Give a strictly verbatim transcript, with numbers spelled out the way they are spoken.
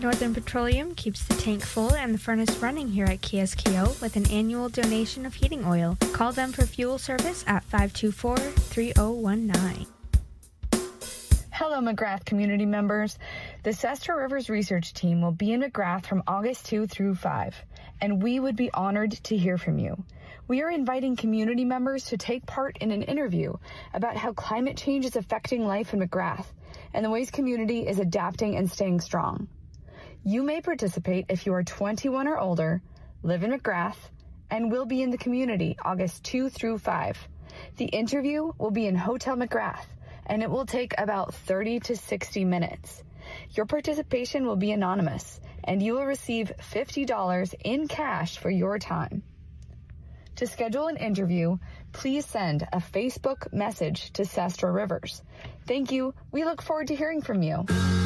Northern Petroleum keeps the tank full and the furnace running here at K S K O with an annual donation of heating oil. Call them for fuel service at five two four, three zero one nine. Hello, McGrath community members. The Sestra Rivers research team will be in McGrath from August second through fifth, and we would be honored to hear from you. We are inviting community members to take part in an interview about how climate change is affecting life in McGrath and the ways community is adapting and staying strong. You may participate if you are twenty-one or older, live in McGrath, and will be in the community August second through fifth. The interview will be in Hotel McGrath, and it will take about thirty to sixty minutes. Your participation will be anonymous, and you will receive fifty dollars in cash for your time. To schedule an interview, please send a Facebook message to Sestra Rivers. Thank you. We look forward to hearing from you.